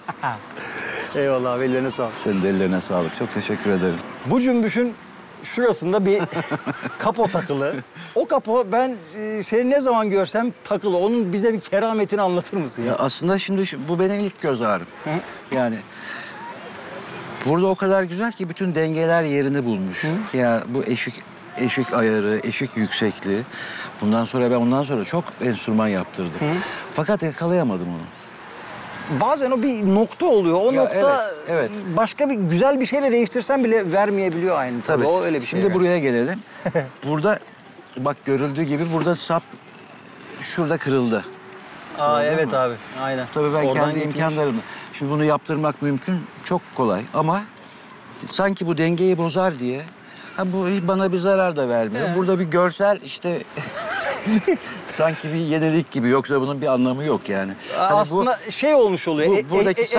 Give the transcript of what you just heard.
Eyvallah abi, ellerine sağlık. Senin de ellerine sağlık. Çok teşekkür ederim. Bu cümbüşün şurasında bir kapo takılı. O kapo ben seni ne zaman görsem takılı. Onun bize bir kerametini anlatır mısın ya? Ya aslında şimdi bu benim ilk göz ağrım. Yani burada o kadar güzel ki bütün dengeler yerini bulmuş. Ya bu eşik ayarı, eşik yüksekliği. Ondan sonra çok enstrüman yaptırdım. Fakat yakalayamadım onu. Bazen o bir nokta oluyor. O Ya nokta evet. başka bir güzel bir şeyle değiştirsen bile vermeyebiliyor aynı. Tabii o öyle bir şey. Şimdi yani. buraya gelelim. Burada bak görüldüğü gibi burada sap şurada kırıldı. Aa evet abi. Aynen. Tabii ben Oradan kendi gitmiş. imkanlarımla. Şimdi bunu yaptırmak mümkün, çok kolay ama sanki bu dengeyi bozar diye bu bana bir zarar da vermiyor. Burada bir görsel işte sanki bir yenilik gibi, yoksa bunun bir anlamı yok yani. Hani Aslında şey olmuş oluyor. buradaki